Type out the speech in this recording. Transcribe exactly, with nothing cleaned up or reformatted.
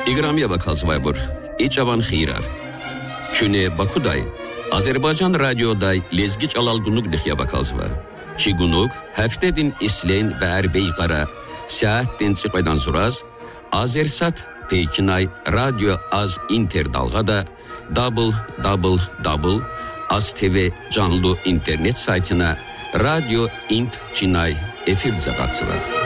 İqramiya bakalsıvaybur. İçavan xirar. Küne Bakuday, Azerbaycan radyoday lezgi çalalgunluk dixya bakalsıvar. Çigunuk, heftedin isleyn ve erbey qara, saattin çıqaydan suraz, Azersat Peykinay radyo az inter dalgada double double double az T V canlı internet saytına radyo int Çinay efir zaqatsılar.